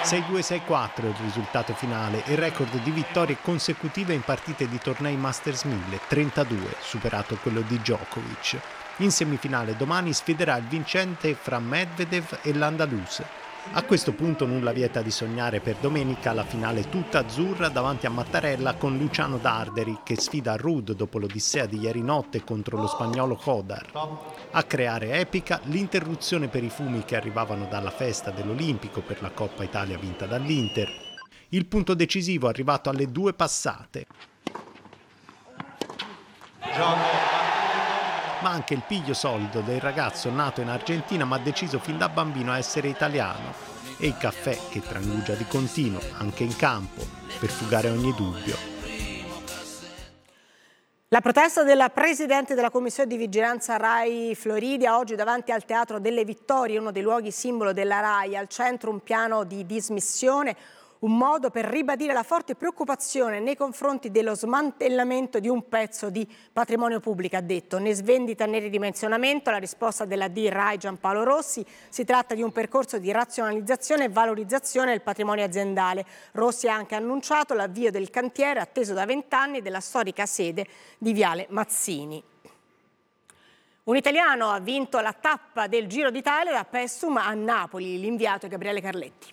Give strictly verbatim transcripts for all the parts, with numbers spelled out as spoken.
sei due sei quattro è il risultato finale e record di vittorie consecutive in partite di tornei Masters mille, trentadue, superato quello di Djokovic. In semifinale domani sfiderà il vincente fra Medvedev e l'Andalus. A questo punto nulla vieta di sognare per domenica la finale tutta azzurra davanti a Mattarella con Luciano Darderi che sfida Ruud dopo l'odissea di ieri notte contro lo spagnolo Hodar. A creare epica l'interruzione per i fumi che arrivavano dalla festa dell'Olimpico per la Coppa Italia vinta dall'Inter. Il punto decisivo arrivato alle due passate. Ma anche il piglio solido del ragazzo nato in Argentina ma deciso fin da bambino a essere italiano e il caffè che trangugia di continuo anche in campo per fugare ogni dubbio. La protesta della Presidente della Commissione di Vigilanza Rai Floridia oggi davanti al Teatro delle Vittorie, uno dei luoghi simbolo della Rai, al centro un piano di dismissione. Un modo per ribadire la forte preoccupazione nei confronti dello smantellamento di un pezzo di patrimonio pubblico, ha detto. Né svendita né ridimensionamento, la risposta della D Rai Giampaolo Rossi. Si tratta di un percorso di razionalizzazione e valorizzazione del patrimonio aziendale. Rossi ha anche annunciato l'avvio del cantiere atteso da vent'anni della storica sede di Viale Mazzini. Un italiano ha vinto la tappa del Giro d'Italia da Paestum a Napoli, l'inviato è Gabriele Carletti.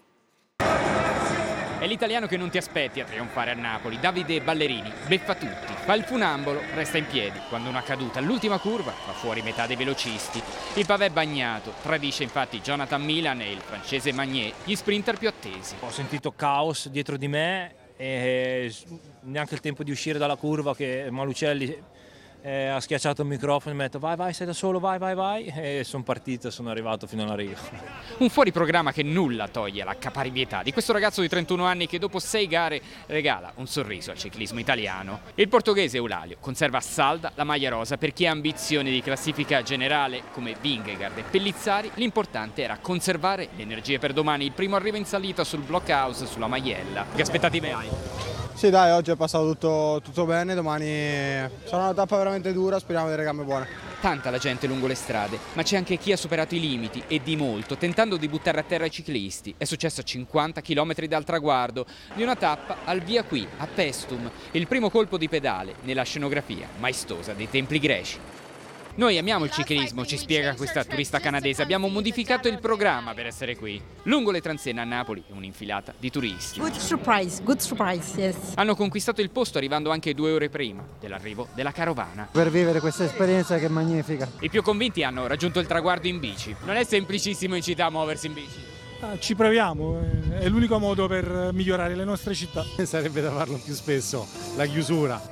È l'italiano che non ti aspetti a trionfare a Napoli, Davide Ballerini, beffa tutti, fa il funambolo, resta in piedi, quando una caduta all'ultima curva fa fuori metà dei velocisti. Il pavè è bagnato, tradisce infatti Jonathan Milan e il francese Magnier, gli sprinter più attesi. Ho sentito caos dietro di me e neanche il tempo di uscire dalla curva che Malucelli Eh, ha schiacciato il microfono e mi ha detto vai vai sei da solo, vai vai vai e sono partito e sono arrivato fino alla riga. Un fuoriprogramma che nulla toglie alla caparietà di questo ragazzo di trentuno anni che dopo sei gare regala un sorriso al ciclismo italiano. Il portoghese Eulalio conserva salda la maglia rosa per chi ha ambizioni di classifica generale come Vingegaard e Pellizzari. L'importante era conservare le energie per domani, il primo arrivo in salita sul blockhouse sulla Maiella. Che aspettative hai? Sì dai, oggi è passato tutto, tutto bene, domani sarà una tappa veramente dura, speriamo delle gambe buone. Tanta la gente lungo le strade, ma c'è anche chi ha superato i limiti e di molto, tentando di buttare a terra i ciclisti. È successo a cinquanta chilometri dal traguardo di una tappa al via qui, a Paestum, il primo colpo di pedale nella scenografia maestosa dei templi greci. Noi amiamo il ciclismo, ci spiega questa turista canadese. Abbiamo modificato il programma per essere qui. Lungo le transenne a Napoli un'infilata di turisti. Good surprise, good surprise, yes. Hanno conquistato il posto arrivando anche due ore prima dell'arrivo della carovana. Per vivere questa esperienza che è magnifica. I più convinti hanno raggiunto il traguardo in bici. Non è semplicissimo in città muoversi in bici. Ah, ci proviamo, è l'unico modo per migliorare le nostre città. Sarebbe da farlo più spesso, la chiusura.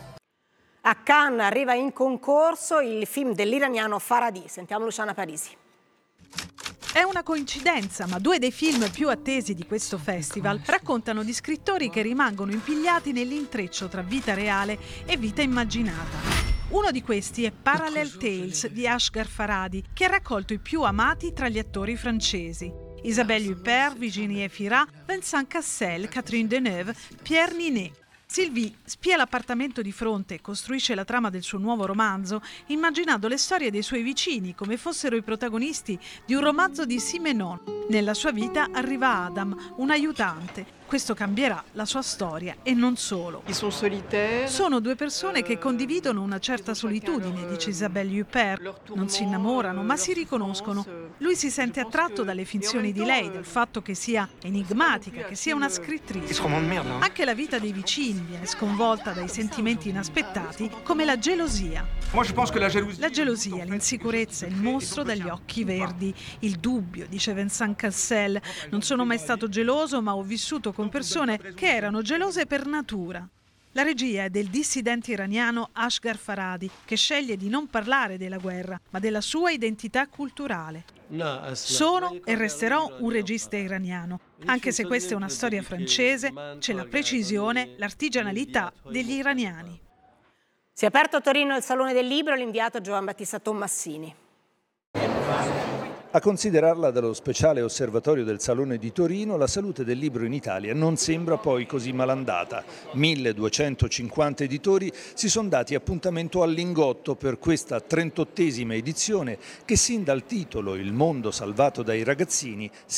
A Cannes arriva in concorso il film dell'iraniano Farhadi. Sentiamo Luciana Parisi. È una coincidenza, ma due dei film più attesi di questo festival raccontano di scrittori che rimangono impigliati nell'intreccio tra vita reale e vita immaginata. Uno di questi è Parallel Tales di Asghar Farhadi, che ha raccolto i più amati tra gli attori francesi. Isabelle Huppert, Virginie Efira, Vincent Cassel, Catherine Deneuve, Pierre Ninet. Sylvie spia l'appartamento di fronte e costruisce la trama del suo nuovo romanzo immaginando le storie dei suoi vicini come fossero i protagonisti di un romanzo di Simenon. Nella sua vita arriva Adam, un aiutante. Questo cambierà la sua storia e non solo. Sono due persone che condividono una certa solitudine, dice Isabelle Huppert. Non si innamorano, ma si riconoscono. Lui si sente attratto dalle finzioni di lei, del fatto che sia enigmatica, che sia una scrittrice. Anche la vita dei vicini viene sconvolta dai sentimenti inaspettati, come la gelosia. La gelosia, l'insicurezza, il mostro dagli occhi verdi, il dubbio, dice Vincent Cassel. Non sono mai stato geloso, ma ho vissuto con persone che erano gelose per natura. La regia è del dissidente iraniano Asghar Farhadi, che sceglie di non parlare della guerra, ma della sua identità culturale. Sono e resterò un regista iraniano. Anche se questa è una storia francese, c'è la precisione, l'artigianalità degli iraniani. Si è aperto a Torino il Salone del Libro, l'inviato Giovan Battista Tommassini. A considerarla dallo speciale osservatorio del Salone di Torino, la salute del libro in Italia non sembra poi così malandata. milleduecentocinquanta editori si sono dati appuntamento al Lingotto per questa trentottesima edizione che sin dal titolo Il mondo salvato dai ragazzini